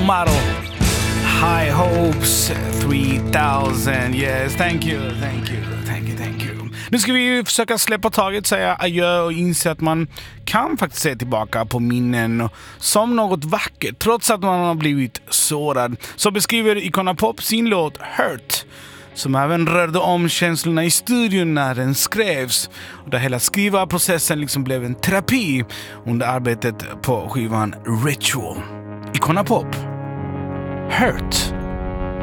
Model. High Hopes 3000. Yes, thank you. Nu ska vi ju försöka släppa taget, säga adjö och inse att man kan faktiskt se tillbaka på minnen som något vackert trots att man har blivit sårad. Så beskriver Icona Pop sin låt Hurt, som även rörde om känslorna i studion när den skrevs, och där hela skrivarprocessen liksom blev en terapi under arbetet på skivan Ritual. Icona Pop, Hurt.